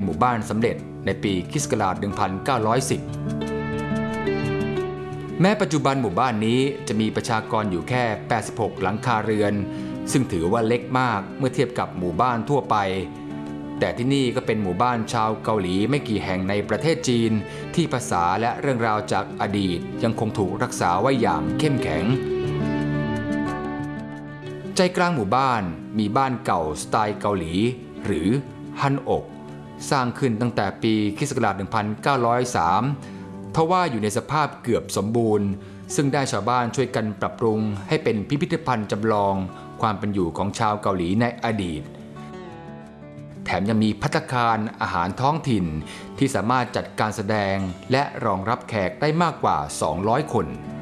มู่บ้านสำเร็จในปีค.ศ. 1910 แม้ปัจจุบันหมู่บ้านนี้จะมีประชากรอยู่แค่ 86 หลังคาเรือนซึ่งถือว่าเล็กมากเมื่อเทียบกับหมู่บ้านทั่วไปแต่ที่นี่ก็เป็นหมู่บ้านชาวเกาหลีไม่กี่แห่งในประเทศจีนที่ภาษาและเรื่องราวจากอดีตยังคงถูกรักษาไว้อย่างเข้มแข็งใจกลางหมู่บ้านมีบ้านเก่าสไตล์เกาหลีหรือฮันอกสร้างขึ้นตั้งแต่ปีค.ศ. 1903 ทว่าอยู่ในสภาพเกือบสมบูรณ์ซึ่งได้ชาวบ้านช่วยกันปรับปรุงให้เป็นพิพิธภัณฑ์จำลองความเป็นอยู่ของชาวเกาหลีในอดีตแถมยังมีภัตตาคารอาหารท้องถิ่นที่สามารถจัดการแสดงและรองรับแขกได้มากกว่า 200 คน